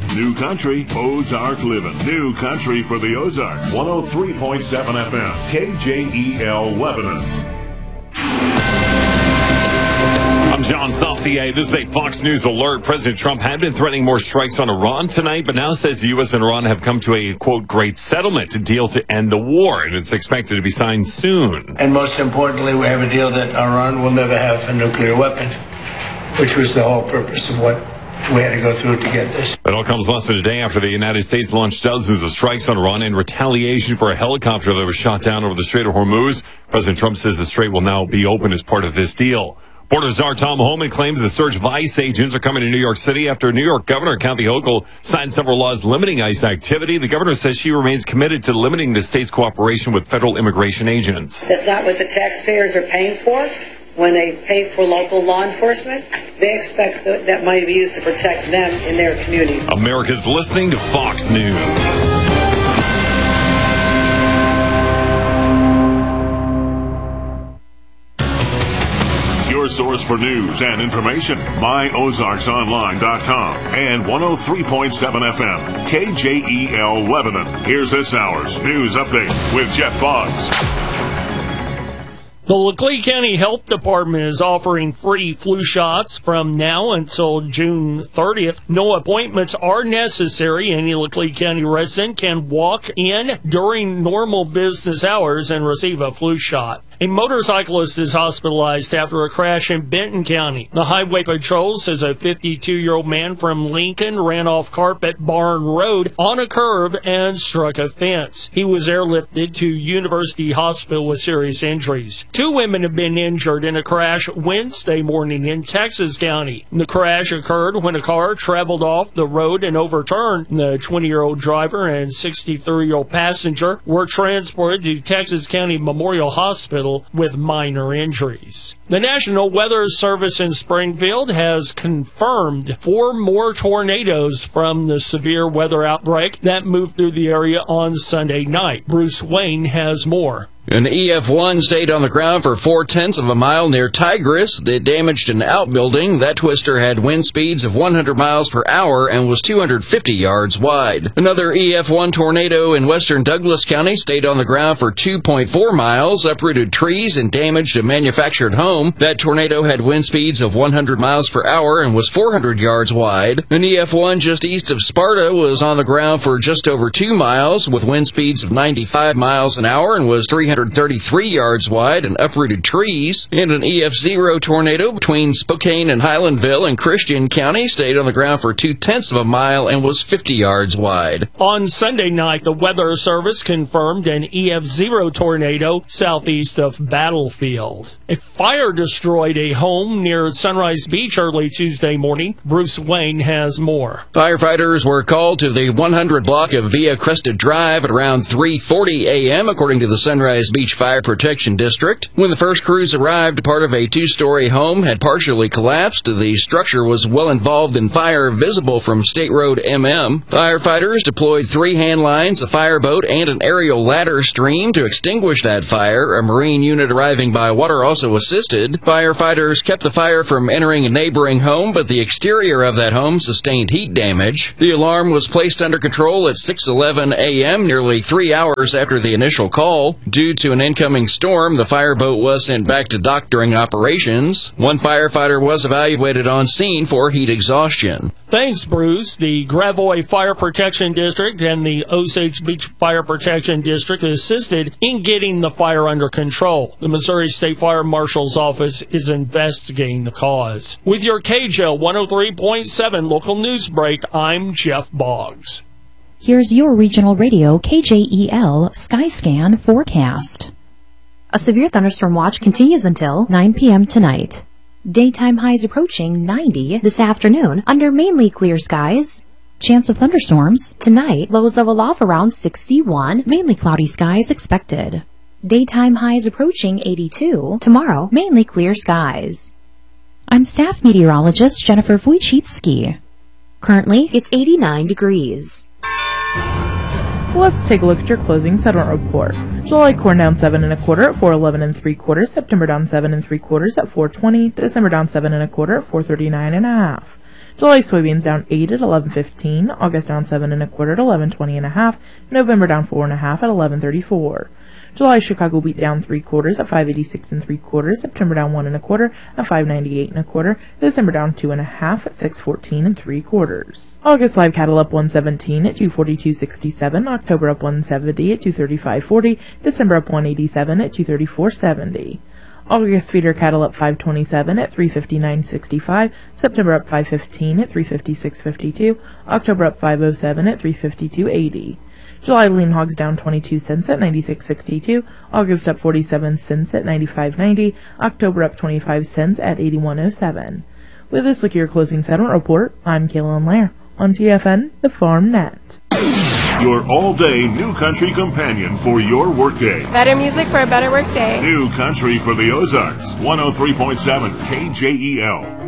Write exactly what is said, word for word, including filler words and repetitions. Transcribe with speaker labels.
Speaker 1: New country, Ozark living. New country for the Ozarks. one oh three point seven F M, K J E L Lebanon.
Speaker 2: I'm John Saucier. This is a Fox News alert. President Trump had been threatening more strikes on Iran tonight, but now says the U S and Iran have come to a, quote, great settlement to deal to end the war, and it's expected to be signed soon.
Speaker 3: And most importantly, we have a deal that Iran will never have a nuclear weapon, which was the whole purpose of what we had to go through to get this.
Speaker 2: It all comes less than a day after the United States launched dozens of strikes on Iran in retaliation for a helicopter that was shot down over the Strait of Hormuz. President Trump says the strait will now be open as part of this deal. Border czar Tom Homan claims the surge of ICE agents are coming to New York City after New York Governor Kathy Hochul signed several laws limiting ICE activity. The governor says she remains committed to limiting the state's cooperation with federal immigration agents.
Speaker 4: That's not what the taxpayers are paying for. When they pay for local law enforcement, they expect that, that money to be used to protect them in their communities.
Speaker 2: America's listening to Fox News.
Speaker 1: Your source for news and information, my ozarks online dot com and one oh three point seven F M, K J E L Lebanon. Here's this hour's news update with Jeff Boggs.
Speaker 5: The Laclede County Health Department is offering free flu shots from now until June thirtieth. No appointments are necessary. Any Laclede County resident can walk in during normal business hours and receive a flu shot. A motorcyclist is hospitalized after a crash in Benton County. The Highway Patrol says a fifty-two-year-old man from Lincoln ran off Carpet Barn Road on a curve and struck a fence. He was airlifted to University Hospital with serious injuries. Two women have been injured in a crash Wednesday morning in Texas County. The crash occurred when a car traveled off the road and overturned. The twenty-year-old driver and sixty-three-year-old passenger were transported to Texas County Memorial Hospital with minor injuries. The National Weather Service in Springfield has confirmed four more tornadoes from the severe weather outbreak that moved through the area on Sunday night. Bruce Wayne has more.
Speaker 6: An E F one stayed on the ground for four-tenths of a mile near Tigris. It damaged an outbuilding. That twister had wind speeds of one hundred miles per hour and was two hundred fifty yards wide. Another E F one tornado in western Douglas County stayed on the ground for two point four miles, uprooted trees, and damaged a manufactured home. That tornado had wind speeds of one hundred miles per hour and was four hundred yards wide. An E F one just east of Sparta was on the ground for just over two miles with wind speeds of ninety-five miles an hour and was three hundred thirty-three yards wide and uprooted trees. And an E F zero tornado between Spokane and Highlandville in Christian County stayed on the ground for two-tenths of a mile and was fifty yards wide.
Speaker 5: On Sunday night, the Weather Service confirmed an E F zero tornado southeast of Battlefield. A fire destroyed a home near Sunrise Beach early Tuesday morning. Bruce Wayne has more.
Speaker 6: Firefighters were called to the one hundred block of Via Crested Drive at around three forty a.m., according to the Sunrise Beach Fire Protection District. When the first crews arrived, part of a two-story home had partially collapsed. The structure was well involved in fire visible from State Road M M. Firefighters deployed three hand lines, a fireboat, and an aerial ladder stream to extinguish that fire. A Marine unit arriving by water also assisted. Firefighters kept the fire from entering a neighboring home, but the exterior of that home sustained heat damage. The alarm was placed under control at six eleven a.m., nearly three hours after the initial call. Due to an incoming storm, the fireboat was sent back to dock during operations. One firefighter was evaluated on scene for heat exhaustion.
Speaker 5: Thanks, Bruce. The Gravois Fire Protection District and the Osage Beach Fire Protection District assisted in getting the fire under control. The Missouri State Fire Marshal's office is investigating the cause. With your K J L one oh three point seven local news break, I'm Jeff Boggs.
Speaker 7: Here's your regional radio K J E L Skyscan forecast. A severe thunderstorm watch continues until nine p.m. tonight. Daytime highs approaching ninety this afternoon under mainly clear skies. Chance of thunderstorms tonight, lows level off around sixty-one, mainly cloudy skies expected. Daytime highs approaching eighty-two tomorrow, mainly clear skies. I'm staff meteorologist Jennifer Wojcicki. Currently, it's eighty-nine degrees.
Speaker 8: Let's take a look at your closing settlement report. July corn down seven and a quarter at four eleven and three quarters. September down seven and three quarters at four twenty. December down seven and a quarter at four thirty nine and a half. July soybeans down eight at eleven fifteen, August down seven and a quarter at eleven twenty and a half, November down four and a half at eleven thirty-four. July Chicago wheat down three quarters at five eighty-six and three quarters, September down one and a quarter at five ninety-eight and a quarter, December down two and a half at six fourteen and three quarters. August live cattle up one seventeen at two forty-two sixty-seven, October up one seventy at two thirty-five forty, December up one eighty-seven at two thirty-four seventy. August feeder cattle up five twenty-seven at three fifty-nine sixty-five, September up five fifteen at three fifty-six fifty-two, October up five oh seven at three fifty-two eighty. July lean hogs down twenty-two cents at ninety-six sixty-two, August up forty-seven cents at ninety-five ninety, October up twenty-five cents at eighty-one oh seven. With this look at your closing settlement report, I'm Kaylin Lair on T F N, the Farm Net.
Speaker 1: Your all-day New Country companion for your workday.
Speaker 9: Better music for a better workday.
Speaker 1: New Country for the Ozarks, one oh three point seven K J E L.